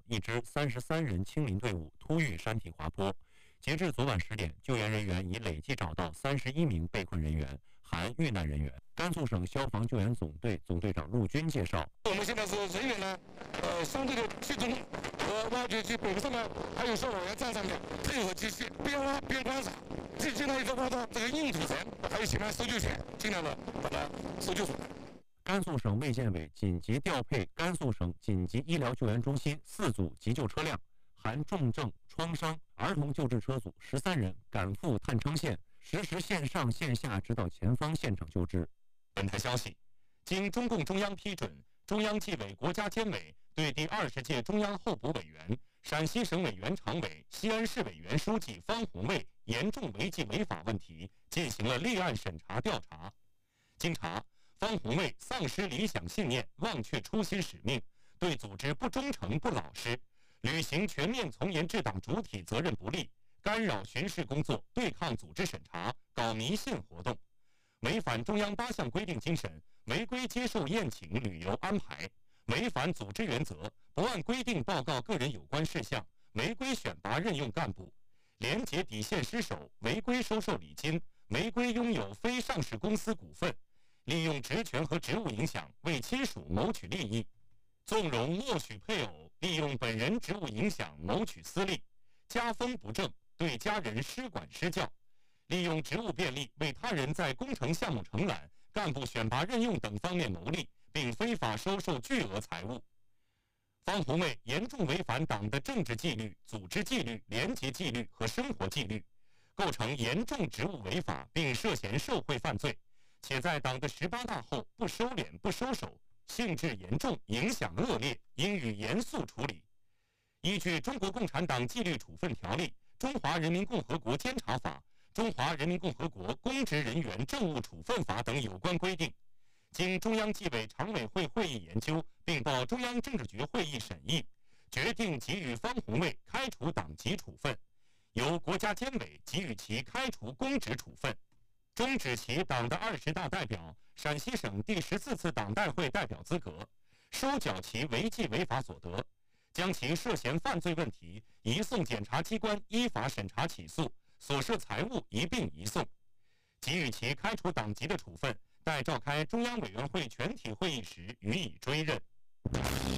一支33人清零队伍突遇山体滑坡。截至昨晚10点，救援人员已累计找到31名被困人员，含遇难人员。甘肃省消防救援总队总队长陆军介绍： 我们现在是人员呢，相对的集中，挖掘机北部上面还有消防员站上面，配合机器边挖边观察，尽量一直挖到这个硬土层，还有前面搜救犬，尽量的把它搜救出来。 甘肃省卫健委紧急调配甘肃省紧急医疗救援中心4组急救车辆，含重症、创伤、儿童救治车组13人赶赴探昌县，实时线上线下指导前方现场救治。 本台消息，经中共中央批准，中央纪委国家监委对第20届中央候补委员、陕西省委原常委、西安市委原书记方红卫严重违纪违法问题进行了立案审查调查。经查，方红卫丧失理想信念，忘却初心使命，对组织不忠诚不老实，履行全面从严治党主体责任不力，干扰巡视工作，对抗组织审查，搞迷信活动，违反中央8项规定精神，违规接受宴请旅游安排，违反组织原则，不按规定报告个人有关事项，违规选拔任用干部，廉洁底线失守，违规收受礼金，违规拥有非上市公司股份，利用职权和职务影响为亲属谋取利益，纵容默许配偶利用本人职务影响谋取私利，家风不正，对家人施管施教，利用职务便利为他人在工程项目承揽、干部选拔任用等方面牟利，并非法收受巨额财物。方红卫严重违反党的政治纪律、组织纪律、廉洁纪律和生活纪律，构成严重职务违法，并涉嫌受贿犯罪，且在党的18大后不收敛不收手，性质严重，影响恶劣，应予严肃处理。依据《中国共产党纪律处分条例》、《中华人民共和国监察法》、《中华人民共和国公职人员政务处分法》等有关规定，经中央纪委常委会会议研究，并报中央政治局会议审议，决定给予方红卫开除党籍处分，由国家监委给予其开除公职处分，终止其党的20大代表、陕西省第14次党代会代表资格，收缴其违纪违法所得，将其涉嫌犯罪问题移送检察机关依法审查起诉，所涉财物一并移送，给予其开除党籍的处分，待召开中央委员会全体会议时予以追认。